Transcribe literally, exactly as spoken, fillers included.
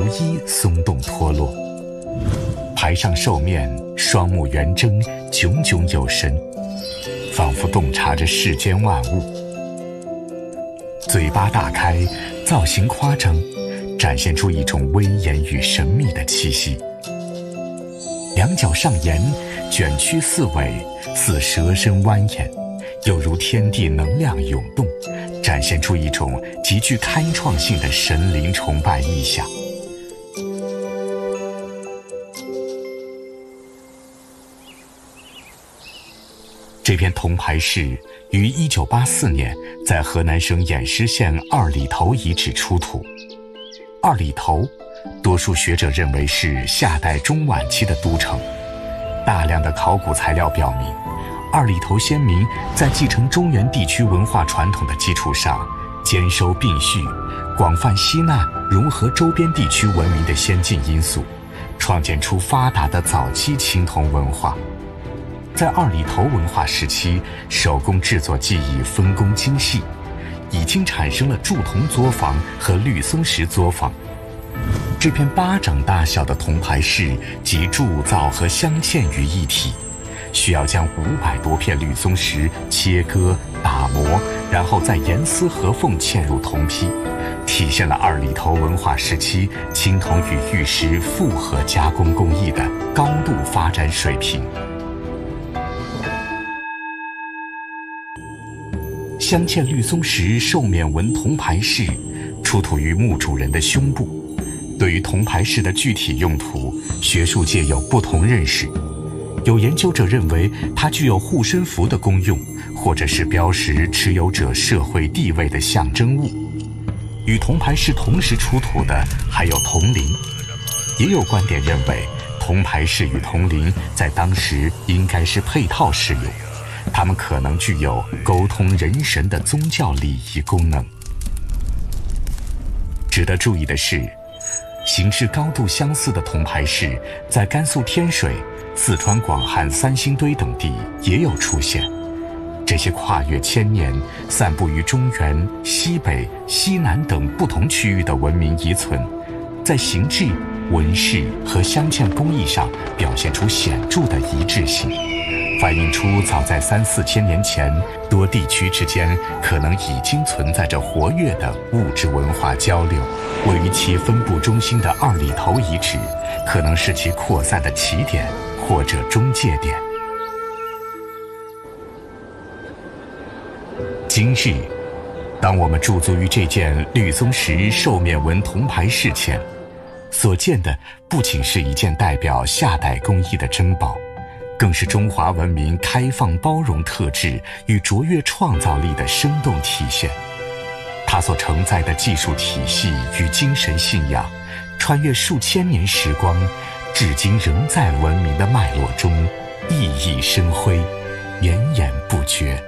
一松动脱落。牌上兽面，双目圆睁，炯炯有神，仿佛洞察着世间万物。嘴巴大开，造型夸张，展现出一种威严与神秘的气息。两脚上沿，卷曲四尾，似蛇身蜿蜒，又如天地能量涌动，展现出一种极具开创性的神灵崇拜意象。这片铜牌饰于一九八四年在河南省偃师县二里头遗址出土。二里头，多数学者认为是夏代中晚期的都城。大量的考古材料表明，二里头先民在继承中原地区文化传统的基础上，兼收并蓄，广泛吸纳融合周边地区文明的先进因素，创建出发达的早期青铜文化。在二里头文化时期，手工制作技艺分工精细，已经产生了铸铜作坊和绿松石作坊。这片巴掌大小的铜牌饰集铸造和镶嵌于一体，需要将五百多片绿松石切割打磨，然后再严丝合缝嵌入铜坯，体现了二里头文化时期青铜与玉石复合加工工艺的高度发展水平。镶嵌绿松石兽面纹铜牌饰出土于墓主人的胸部。对于铜牌饰的具体用途，学术界有不同认识。有研究者认为它具有护身符的功用，或者是标识持有者社会地位的象征物。与铜牌饰同时出土的还有铜铃。也有观点认为，铜牌饰与铜铃在当时应该是配套使用，它们可能具有沟通人神的宗教礼仪功能。值得注意的是，形制高度相似的铜牌饰在甘肃天水、四川广汉三星堆等地也有出现。这些跨越千年、散布于中原、西北、西南等不同区域的文明遗存，在形制、纹饰和镶嵌工艺上表现出显著的一致性，反映出早在三四千年前，多地区之间可能已经存在着活跃的物质文化交流。位于其分布中心的二里头遗址，可能是其扩散的起点或者中介点。今日，当我们驻足于这件绿松石兽面纹铜牌饰前，所见的不仅是一件代表夏代工艺的珍宝，更是中华文明开放包容特质与卓越创造力的生动体现。它所承载的技术体系与精神信仰，穿越数千年时光，至今仍在文明的脉络中熠熠生辉，源源不绝。